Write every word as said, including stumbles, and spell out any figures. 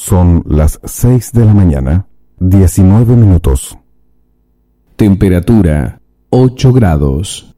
Son las seis de la mañana, diecinueve minutos. Temperatura ocho grados.